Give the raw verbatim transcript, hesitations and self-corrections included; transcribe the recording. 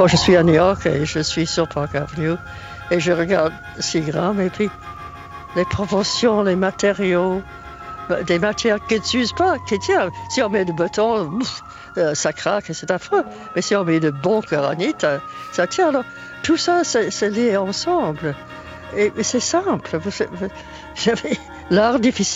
quand je suis à New York et je suis sur Park Avenue et je regarde Seagram et puis les proportions, les matériaux, des matières qui ne s'usent pas, qui tiennent. Si on met du béton, ouf, euh, ça craque et c'est affreux. Mais si on met de bon granit, euh, ça tient. Alors, tout ça, c'est, c'est lié ensemble. Et, et c'est simple. Vous, vous, l'art difficile.